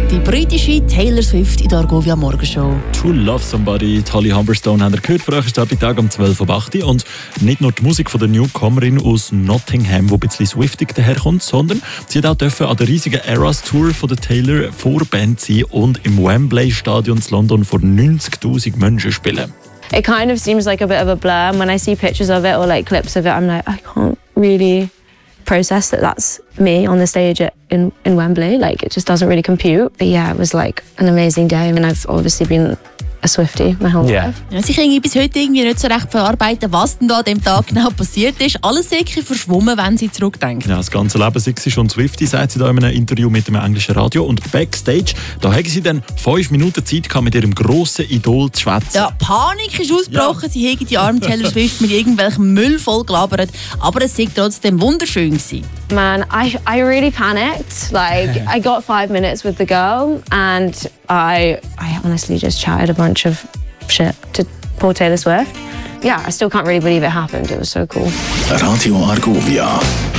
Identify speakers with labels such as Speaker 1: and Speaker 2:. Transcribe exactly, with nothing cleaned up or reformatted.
Speaker 1: Die britische Taylor Swift in der Argovia Morgenshow.
Speaker 2: To Love Somebody, Holly Humberstone haben wir gehört. Für euch ist der Tag um zwölf Uhr acht. Und nicht nur die Musik von der Newcomerin aus Nottingham, die ein bisschen swiftig daherkommt, sondern sie hat auch dürfen an der riesigen Eras Tour von der Taylor Vorband sein und im Wembley Stadion in London vor neunzigtausend Menschen spielen.
Speaker 3: It kind of seems like a bit of a blur, and when I see pictures of it or like clips of it, I'm like, I can't really process that that's me on the stage at, in, in Wembley. Like, it just doesn't really compute. But yeah, it was like an amazing day. I mean, I've obviously been a Swiftie my whole
Speaker 4: Yeah.
Speaker 3: life.
Speaker 1: Ja, sie können bis heute irgendwie nicht so recht verarbeiten, was denn da an dem Tag genau passiert ist. Alles ist wirklich verschwommen, wenn sie zurückdenkt.
Speaker 2: Ja, das ganze Leben sei sie schon Swiftie, sagt sie da in einem Interview mit dem englischen Radio. Und Backstage, da haben sie dann fünf Minuten Zeit gehabt, mit ihrem grossen Idol zu schwätzen.
Speaker 1: Ja, Panik ist ausgebrochen,
Speaker 2: Ja.
Speaker 1: sie haben die arme Taylor Swift mit irgendwelchem Müll voll gelabert. Aber es war trotzdem wunderschön gewesen.
Speaker 3: Man, I, I really panicked. Like, I got five minutes with the girl, and I, I honestly just chatted a bunch of shit to poor Taylor Swift. Yeah, I still can't really believe it happened. It was so cool.
Speaker 5: Radio Argovia.